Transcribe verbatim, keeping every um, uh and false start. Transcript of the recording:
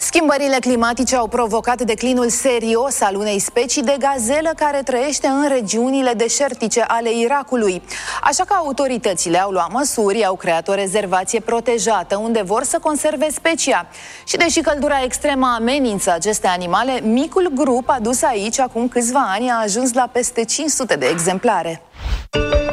Schimbările climatice au provocat declinul serios al unei specii de gazelă care trăiește în regiunile deșertice ale Irakului. Așa că autoritățile au luat măsuri, au creat o rezervație protejată unde vor să conserve specia. Și deși căldura extremă amenință aceste animale, micul grup adus aici acum câțiva ani a ajuns la peste cinci sute de exemplare.